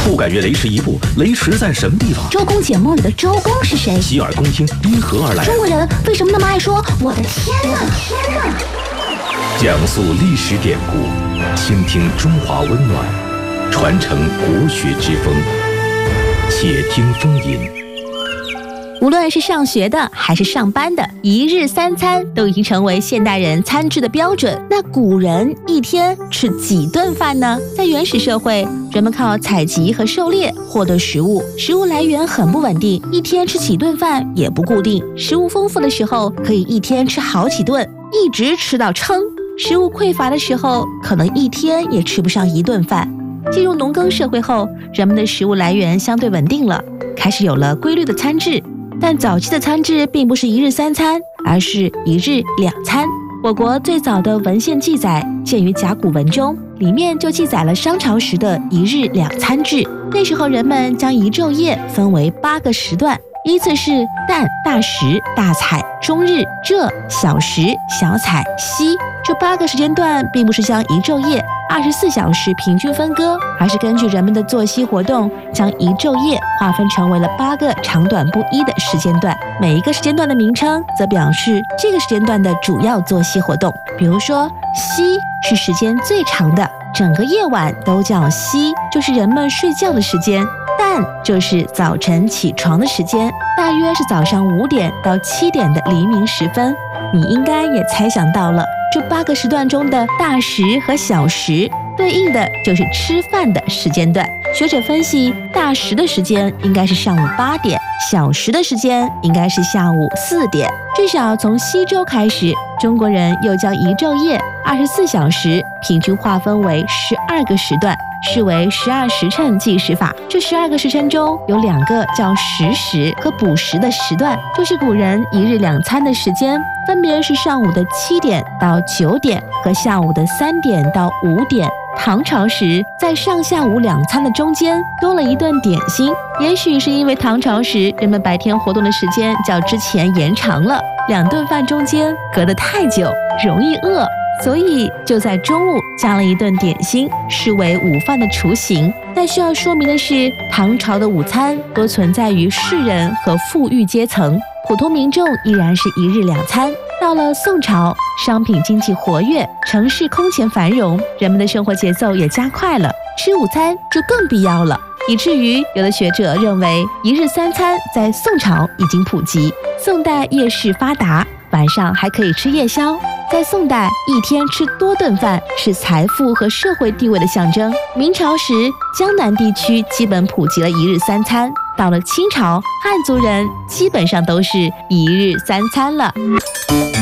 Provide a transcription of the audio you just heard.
不敢越雷池一步，雷池在什么地方？ 周公解梦里的周公是谁？ 洗耳恭听，因何而来？ 中国人为什么那么爱说我的天哪？ 讲述历史典故，倾听中华温暖，传承国学之风。且听风吟。 无论是上学的还是上班的，一日三餐都已经成为现代人餐制的标准。那古人一天吃几顿饭呢？在原始社会，人们靠采集和狩猎获得食物，食物来源很不稳定，一天吃几顿饭也不固定。食物丰富的时候，可以一天吃好几顿，一直吃到撑；食物匮乏的时候，可能一天也吃不上一顿饭。进入农耕社会后，人们的食物来源相对稳定了，开始有了规律的餐制。但早期的餐制并不是一日三餐，而是一日两餐。我国最早的文献记载见于甲骨文中，里面就记载了商朝时的一日两餐制。那时候人们将一昼夜分为8个时段，依次是旦、大食、大采、中日、仄、小食、小采、息。这8个时间段并不是将一昼夜24小时平均分割，而是根据人们的作息活动，将一昼夜划分成为了8个长短不一的时间段。每一个时间段的名称则表示这个时间段的主要作息活动。比如说，息是时间最长的，整个夜晚都叫息，就是人们睡觉的时间。旦就是早晨起床的时间，大约是早上5点到7点的黎明时分。你应该也猜想到了，这8个时段中的大食和小食对应的就是吃饭的时间段。学者分析，大食的时间应该是上午8点，小食的时间应该是下午4点。至少从西周开始，中国人又将一昼夜24小时平均划分为12个时段，视为12时辰计时法。这12个时辰中有2个叫食时和补时的时段，就是古人一日两餐的时间，分别是上午的7点到9点和下午的3点到5点。唐朝时，在上下午两餐的中间多了一顿点心，也许是因为唐朝时人们白天活动的时间较之前延长了，2顿饭中间隔得太久，容易饿，所以就在中午加了一顿点心，视为午饭的雏形。但需要说明的是，唐朝的午餐多存在于士人和富裕阶层，普通民众依然是一日两餐。到了宋朝，商品经济活跃，城市空前繁荣，人们的生活节奏也加快了，吃午餐就更必要了，以至于有的学者认为一日三餐在宋朝已经普及。宋代夜市发达，晚上还可以吃夜宵。在宋代，一天吃多顿饭是财富和社会地位的象征。明朝时，江南地区基本普及了一日三餐。到了清朝，汉族人基本上都是一日三餐了。